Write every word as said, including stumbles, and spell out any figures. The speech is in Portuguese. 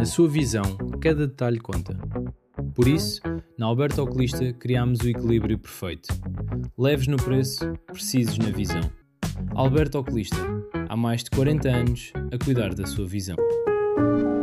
Na sua visão, cada detalhe conta. Por isso, na Alberto Oculista criámos o equilíbrio perfeito. Leves no preço, precisos na visão. Alberto Oculista, há mais de quarenta anos a cuidar da sua visão.